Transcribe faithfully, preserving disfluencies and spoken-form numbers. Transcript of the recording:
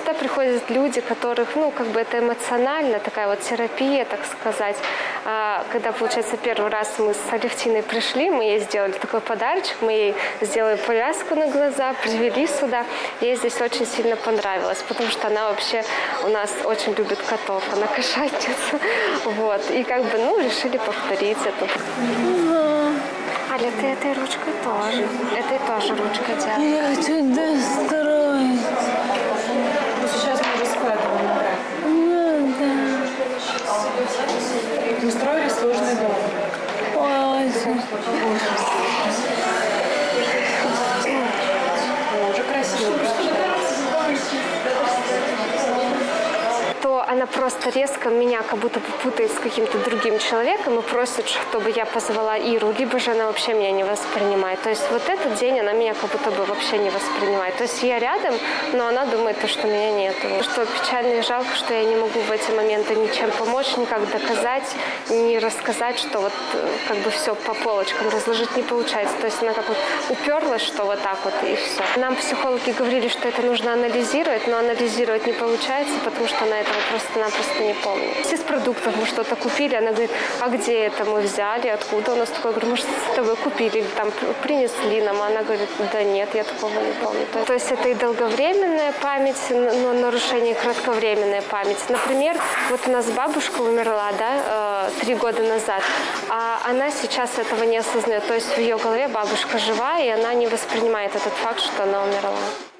сюда приходят люди, которых, ну, как бы это эмоционально, такая вот терапия, так сказать. Когда, получается, первый раз мы с Алевтиной пришли, мы ей сделали такой подарочек, мы ей сделали повязку на глаза, привели сюда. Ей здесь очень сильно понравилось, потому что она вообще у нас очень любит котов, она кошатница. Вот. И как бы, ну, решили повторить это. Угу. Аля, ты этой ручкой тоже. Этой тоже ручкой делаешь. Я хочу достроить. Ну, сейчас мы уже складываем обратно. Ну, да. Мы строили сложный дом. Очень. Она уже красиво получается. То она просто резко меня как будто бы путает с каким-то другим человеком и просит, чтобы я позвала Иру, либо же она вообще меня не воспринимает. То есть вот этот день она меня как будто бы вообще не воспринимает. То есть я рядом, но она думает, что меня нет. Что печально и жалко, что я не могу в эти моменты ничем помочь, никак доказать, не рассказать, что вот как бы все по полочкам разложить не получается. То есть она как вот уперлась, что вот так вот и все. Нам психологи говорили, что это нужно анализировать, но анализировать не получается, потому что она этого просто-напросто не помнит. Из продуктов мы что-то купили, она говорит, а где это мы взяли, откуда у нас такое? Я говорю, может, с тобой купили, или там принесли нам. Она говорит, да нет, я такого не помню. То есть это и долговременная память, но нарушение, и кратковременная память. Например, вот у нас бабушка умерла, да, три года назад, а она сейчас этого не осознает. То есть в ее голове бабушка жива, и она не воспринимает этот факт, что она умерла.